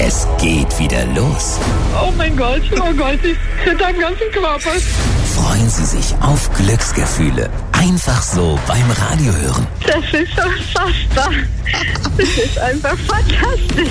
Es geht wieder los. Oh Gott, ich kriege am ganzen Körper. Freuen Sie sich auf Glücksgefühle. Einfach so beim Radiohören. Das ist unfassbar. Das ist einfach fantastisch.